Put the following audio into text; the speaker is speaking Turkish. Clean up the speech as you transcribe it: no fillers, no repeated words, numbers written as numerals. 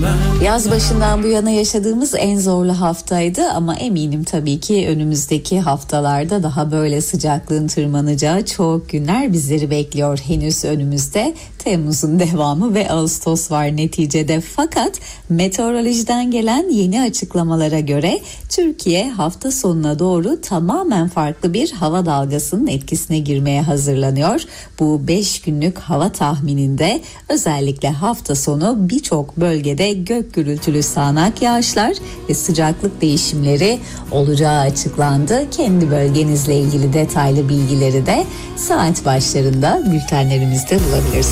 Yaz başından bu yana yaşadığımız en zorlu haftaydı ama eminim tabii ki önümüzdeki haftalarda daha böyle sıcaklığın tırmanacağı çok günler bizleri bekliyor. Henüz önümüzde Temmuz'un devamı ve Ağustos var neticede. Fakat meteorolojiden gelen yeni açıklamalara göre Türkiye hafta sonuna doğru tamamen farklı bir hava dalgasının etkisine girmeye hazırlanıyor. Bu 5 günlük hava tahmininde özellikle hafta sonu birçok bölgede gök gürültülü sağanak yağışlar ve sıcaklık değişimleri olacağı açıklandı. Kendi bölgenizle ilgili detaylı bilgileri de saat başlarında bültenlerimizde bulabilirsiniz.